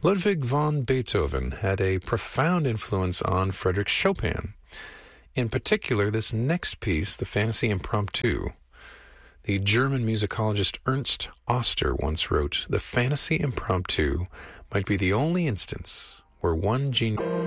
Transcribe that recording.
Ludwig van Beethoven had a profound influence on Frédéric Chopin. In particular, this next piece, the Fantasy Impromptu. The German musicologist Ernst Oster once wrote, "The Fantasy Impromptu might be the only instance where one genius